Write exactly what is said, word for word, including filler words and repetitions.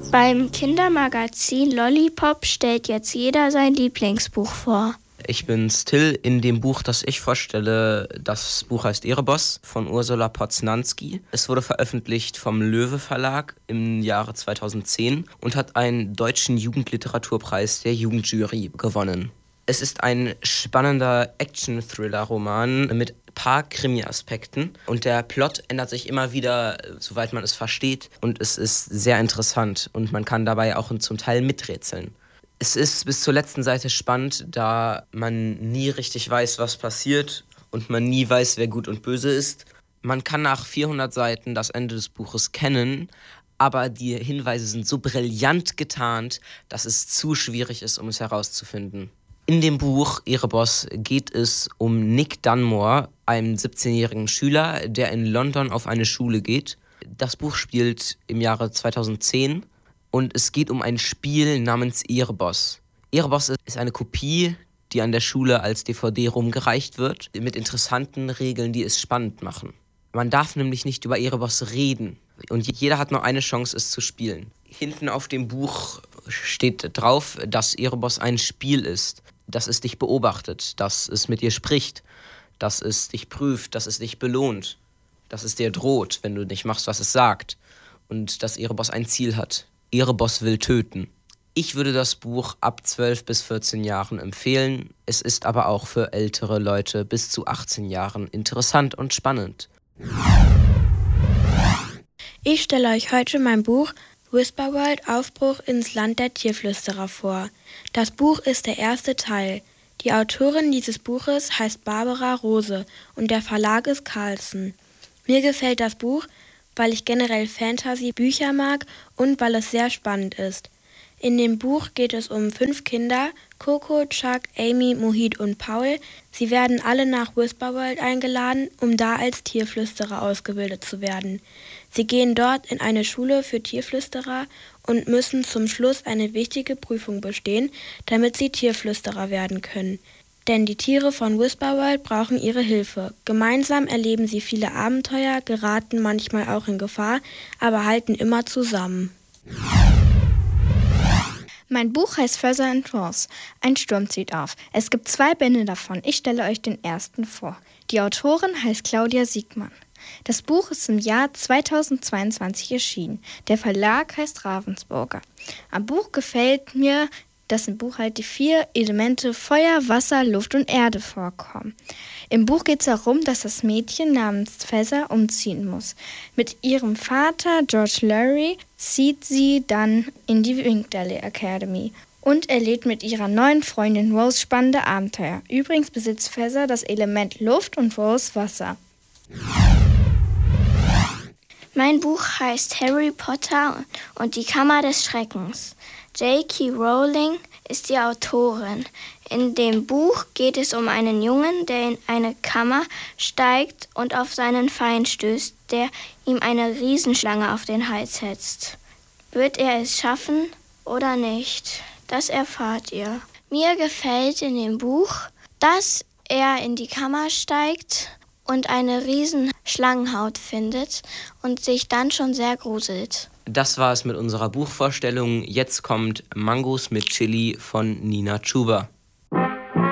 Beim Kindermagazin Lollipop stellt jetzt jeder sein Lieblingsbuch vor. Ich bin's Till. In dem Buch, das ich vorstelle, das Buch heißt Erebos von Ursula Poznanski. Es wurde veröffentlicht vom Löwe Verlag im Jahre zweitausendzehn und hat einen deutschen Jugendliteraturpreis der Jugendjury gewonnen. Es ist ein spannender Action-Thriller-Roman mit ein paar Krimi-Aspekten und der Plot ändert sich immer wieder, soweit man es versteht, und es ist sehr interessant und man kann dabei auch zum Teil miträtseln. Es ist bis zur letzten Seite spannend, da man nie richtig weiß, was passiert und man nie weiß, wer gut und böse ist. Man kann nach vierhundert Seiten das Ende des Buches kennen, aber die Hinweise sind so brillant getarnt, dass es zu schwierig ist, um es herauszufinden. In dem Buch Erebos geht es um Nick Dunmore, einen siebzehnjährigen Schüler, der in London auf eine Schule geht. Das Buch spielt im Jahre zweitausendzehn. Und es geht um ein Spiel namens Erebos. Erebos ist eine Kopie, die an der Schule als D V D rumgereicht wird, mit interessanten Regeln, die es spannend machen. Man darf nämlich nicht über Erebos reden und jeder hat nur eine Chance, es zu spielen. Hinten auf dem Buch steht drauf, dass Erebos ein Spiel ist, dass es dich beobachtet, dass es mit dir spricht, dass es dich prüft, dass es dich belohnt, dass es dir droht, wenn du nicht machst, was es sagt und dass Erebos ein Ziel hat. Erebos will töten. Ich würde das Buch ab zwölf bis vierzehn Jahren empfehlen. Es ist aber auch für ältere Leute bis zu achtzehn Jahren interessant und spannend. Ich stelle euch heute mein Buch Whisperworld – Aufbruch ins Land der Tierflüsterer vor. Das Buch ist der erste Teil. Die Autorin dieses Buches heißt Barbara Rose und der Verlag ist Carlsen. Mir gefällt das Buch, weil ich generell Fantasy-Bücher mag und weil es sehr spannend ist. In dem Buch geht es um fünf Kinder, Coco, Chuck, Amy, Mohit und Paul. Sie werden alle nach Whisperworld eingeladen, um da als Tierflüsterer ausgebildet zu werden. Sie gehen dort in eine Schule für Tierflüsterer und müssen zum Schluss eine wichtige Prüfung bestehen, damit sie Tierflüsterer werden können. Denn die Tiere von Whisperworld brauchen ihre Hilfe. Gemeinsam erleben sie viele Abenteuer, geraten manchmal auch in Gefahr, aber halten immer zusammen. Mein Buch heißt Feather and Rose. Ein Sturm zieht auf. Es gibt zwei Bände davon. Ich stelle euch den ersten vor. Die Autorin heißt Claudia Siegmann. Das Buch ist im Jahr zweitausendzweiundzwanzig erschienen. Der Verlag heißt Ravensburger. Am Buch gefällt mir, dass im Buch halt die vier Elemente Feuer, Wasser, Luft und Erde vorkommen. Im Buch geht es darum, dass das Mädchen namens Feather umziehen muss. Mit ihrem Vater George Lurie zieht sie dann in die Winterly Academy und erlebt mit ihrer neuen Freundin Rose spannende Abenteuer. Übrigens besitzt Feather das Element Luft und Rose Wasser. Mein Buch heißt Harry Potter und die Kammer des Schreckens. J K Rowling ist die Autorin. In dem Buch geht es um einen Jungen, der in eine Kammer steigt und auf seinen Feind stößt, der ihm eine Riesenschlange auf den Hals setzt. Wird er es schaffen oder nicht? Das erfahrt ihr. Mir gefällt in dem Buch, dass er in die Kammer steigt und eine riesen Schlangenhaut findet und sich dann schon sehr gruselt. Das war es mit unserer Buchvorstellung. Jetzt kommt Mangos mit Chili von Nina Chuba.